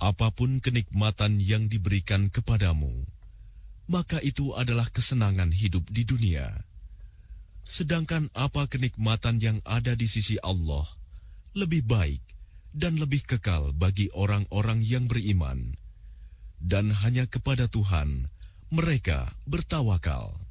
Apapun kenikmatan yang diberikan kepadamu, maka itu adalah kesenangan hidup di dunia. Sedangkan apa kenikmatan yang ada di sisi Allah lebih baik dan lebih kekal bagi orang-orang yang beriman, dan hanya kepada Tuhan mereka bertawakal.